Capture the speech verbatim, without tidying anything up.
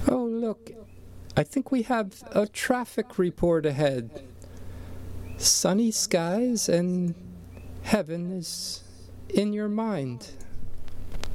Oh, look, I think we have a traffic report ahead. Sunny skies and heaven is in your mind.